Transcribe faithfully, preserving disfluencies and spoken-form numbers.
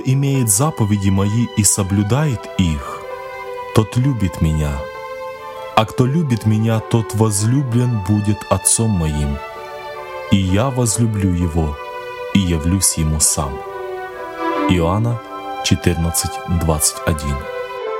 имеет заповеди Мои и соблюдает их, тот любит Меня. А кто любит Меня, тот возлюблен будет Отцом Моим, и Я возлюблю его и явлюсь ему сам». Иоанна четырнадцать двадцать один.